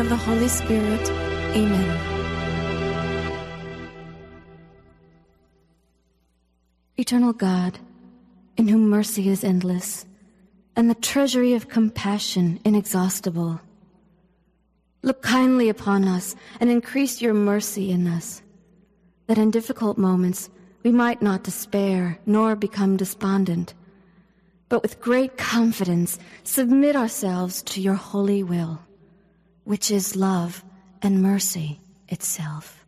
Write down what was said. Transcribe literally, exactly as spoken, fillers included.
of the Holy Spirit. Amen. Eternal God, in whom mercy is endless, and the treasury of compassion inexhaustible, look kindly upon us and increase your mercy in us, that in difficult moments we might not despair nor become despondent, but with great confidence submit ourselves to your holy will, which is love and mercy itself.